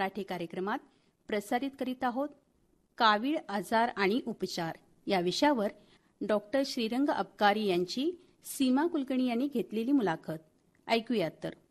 मराठी कार्यक्रमात प्रसारित करीत आहोत कावीळ आजार आणि उपचार या विषयावर डॉक्टर श्रीरंग अपकारी यांची सीमा कुलकर्णी यांनी घेतलेली मुलाखत ऐकूयात तर.